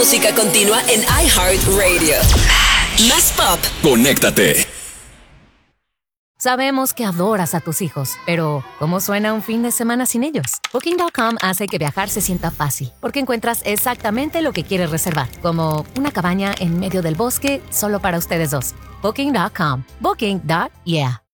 música continua en iHeartRadio. Más pop. Conéctate. Sabemos que adoras a tus hijos, pero ¿cómo suena un fin de semana sin ellos? Booking.com hace que viajar se sienta fácil, porque encuentras exactamente lo que quieres reservar, como una cabaña en medio del bosque solo para ustedes dos. Booking.com. Booking.yeah.